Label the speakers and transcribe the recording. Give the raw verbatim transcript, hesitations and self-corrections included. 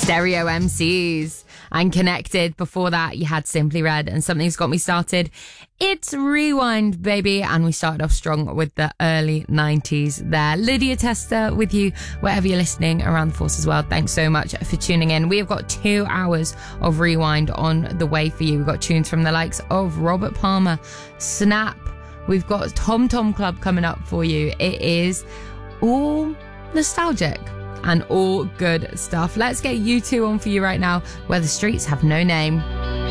Speaker 1: Stereo M Cs and Connected. Before that, you had Simply Red and Something's Got Me Started. It's Rewind, baby. And we started off strong with the early nineties there. Lydia Tester with you wherever you're listening around the Force as well. Thanks so much for tuning in. We have got two hours of Rewind on the way for you. We've got tunes from the likes of Robert Palmer, Snap. We've got Tom Tom Club coming up for you. It is all nostalgic and all good stuff. Let's get U two on for you right now, Where the Streets Have No Name.